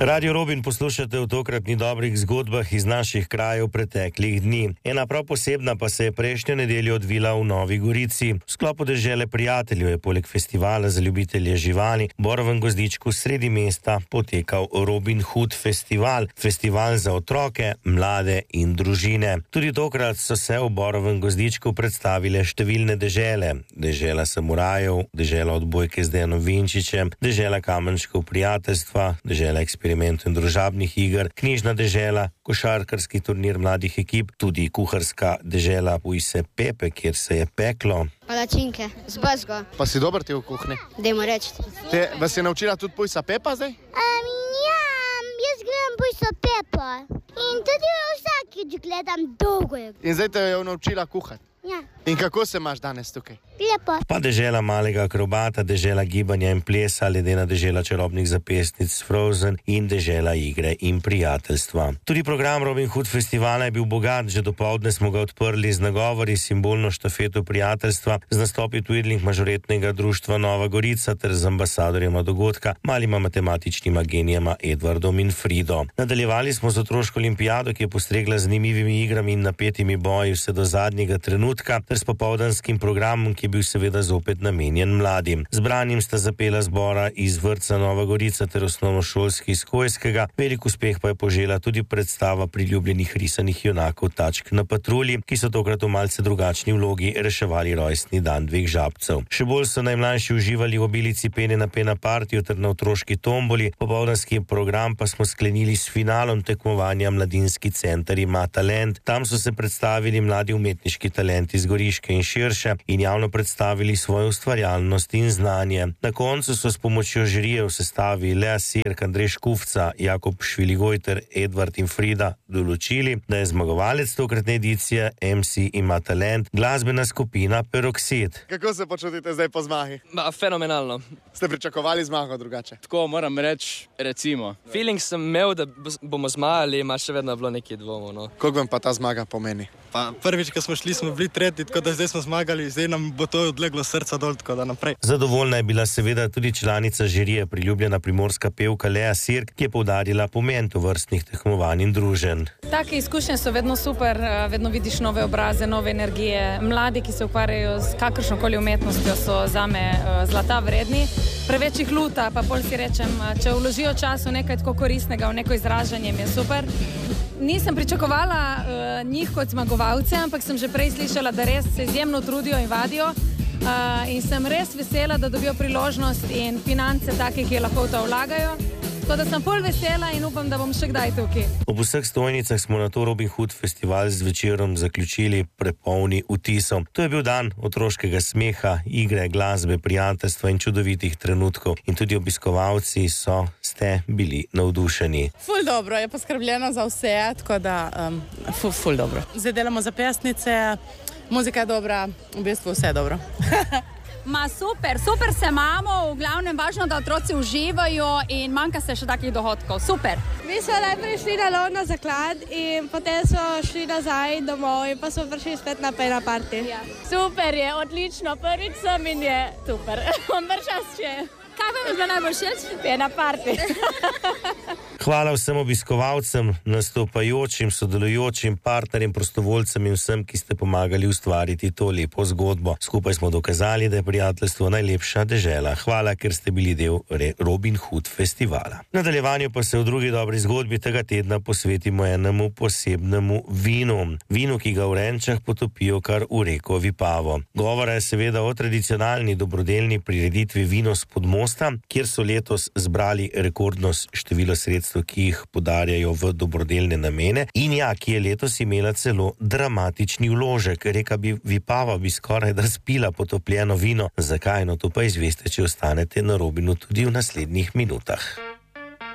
Radio Robin poslušate v tokratnih dobrih zgodbah iz naših krajev preteklih dni. Ena prav posebna pa se je prejšnjo nedeljo odvila v Novi Gorici. V sklopu Dežele prijateljev je poleg festivala za ljubitelje živali v Borovem Gozdičku sredi mesta potekal Robin Hood festival. Festival za otroke, mlade in družine. Tudi tokrat so se v Borovem Gozdičku predstavile številne dežele. Dežela samurajev, dežela odbojke z Dejanom Vinčičem, dežela kamenčkov prijateljstva, dežela eksperimentov in družabnih iger, knjižna dežela, košarkarski turnir mladih ekip, tudi kuharska dežela Pujse Pepe, kjer se je peklo. Palačinke, z bazgo. Pa si dober ti v kuhni? Dajmo reči. Vas je naučila tudi Pujsa Pepa zdaj? Ja, jaz gledam Pujsa Pepa. In tudi vsakič gledam dolgo. In zdaj te je naučila kuhati? Ja. In kako se imaš danes tukaj? Lepo. Pa dežela malega akrobata, dežela gibanja in plesa, ledena dežela čarobnih zapestnic Frozen in dežela igre in prijateljstva. Tudi program Robin Hood festivala je bil bogat, že dopoldne smo ga odprli z nagovori, simbolno štafeto prijateljstva, z nastopi tuidlih mažoretnega društva Nova Gorica ter z ambasadorjema dogodka, malima matematičnima genijama Edvardom in Frido. Nadaljevali smo z otroško olimpijado, ki je postregla z zanimivimi igrami in napetimi boji vse do zadnjega trenutka, ter s popoldanskim programom, ki je bil seveda zopet namenjen mladim. Zbranim sta zapela zbora iz vrtca Nova Gorica ter osnovnošolski iz Kojskega. Velik uspeh pa je požela tudi predstava priljubljenih risanih junakov Tačk na patrulji, ki so tokrat v malce drugačni vlogi reševali rojstni dan dveh žabcev. Še bolj so najmlajši uživali v obilici pene na pena partiju ter na otroški tomboli. Popoldanski program pa smo sklenili s finalom tekmovanja Mladinski center ima talent. Tam so se predstavili mladi umetniški talenti iz Goriške in širše in javno predstavili svojo ustvarjalnost in znanje. Na koncu so s pomočjo žirije v sestavi Lea Sirk, Andrej Škufca, Jakob Šviligoj ter Edvard in Frida določili, da je zmagovalec tokratne edicije MC ima talent glasbena skupina Peroksid. Kako se počutite zdaj po zmagi? Fenomenalno. Ste pričakovali zmago drugače? Tako moram reči, recimo. Feeling sem imel, da bomo zmagali, ima še vedno bilo nekaj dvomov. No. Koliko vam pa ta zmaga pomeni? Pa prvič, ko smo šli, smo bili tretji, tako da zdaj smo zmagali, zdaj nam bo to odleglo srca dol, tako da naprej. Zadovoljna je bila seveda tudi članica žirije, priljubljena primorska pevka Lea Sirk, ki je poudarila pomen tovrstnih tekmovanj in druženj. Take izkušnje so vedno super, vedno vidiš nove obraze, nove energije. Mladi, ki se ukvarjajo s kakršnokoli umetnostjo, so zame zlata vredni. Preveč jih luta, pa pol si rečem, če vložijo čas v nekaj tako koristnega, v neko izražanje, mi je super. Nisem pričakovala njih kot zmagovalce, ampak sem že prej slišala, da res se izjemno trudijo in vadijo. In sem res vesela, da dobijo priložnost in finance take, ki je lahko v to vlagajo. Tako da sem bolj vesela in upam, da bom še kdaj tukaj. Ob vseh stojnicah smo na to Robin Hood festival z večerom zaključili prepolni vtisom. To je bil dan otroškega smeha, igre, glasbe, prijateljstva in čudovitih trenutkov. In tudi obiskovalci ste bili navdušeni. Ful dobro, je poskrbljeno za vse, tako da ful dobro. Zdaj delamo zapestnice, muzika je dobra, v bistvu vse je dobro. Super se imamo, v glavnem važno, da otroci uživajo in manjka se še takih dohodkov. Super. Mi smo najprej šli na lov na zaklad in potem smo šli nazaj domov in pa smo prišli spet naprej na party. Ja. Super je, odlično. Prvič sem in je super. Vršas še. Kaj vam je bilo najbolj všeč? Na party. Hvala vsem obiskovalcem, nastopajočim, sodelujočim, partnerjem, prostovoljcem in vsem, ki ste pomagali ustvariti to lepo zgodbo. Skupaj smo dokazali, da je prijateljstvo najlepša dežela. Hvala, ker ste bili del Robin Hood festivala. V nadaljevanju pa se v drugi dobri zgodbi tega tedna posvetimo enemu posebnemu vinu. Vinu, ki ga v Renčah potopijo kar v reko Vipavo. Govora je seveda o tradicionalni dobrodelni prireditvi Vino s Podmosta, kjer so letos zbrali rekordno število sredstev, ki jih podarjajo v dobrodelne namene in ki je letos imela celo dramatični vložek. Reka Vipava bi skoraj da spila potopljeno vino. Zakaj? No, to pa izveste, če ostanete na Robinu tudi v naslednjih minutah.